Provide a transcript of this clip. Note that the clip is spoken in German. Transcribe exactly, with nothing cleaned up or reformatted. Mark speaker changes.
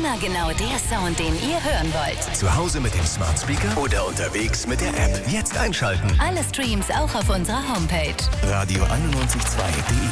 Speaker 1: Immer genau der Sound, den ihr hören wollt.
Speaker 2: Zu Hause mit dem Smart Speaker oder unterwegs mit der App. Jetzt einschalten.
Speaker 1: Alle Streams auch auf unserer Homepage.
Speaker 2: radio einundneunzig Komma zwei punkt de